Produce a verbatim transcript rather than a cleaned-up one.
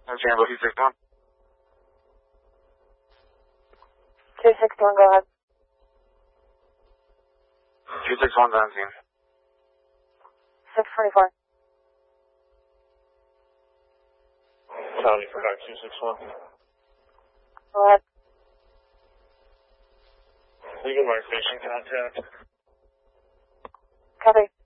Tango two six one. two six one, go ahead. two six one's on scene. six twenty-four. County for nine two six one. Go ahead. Legal mark station contact. Copy.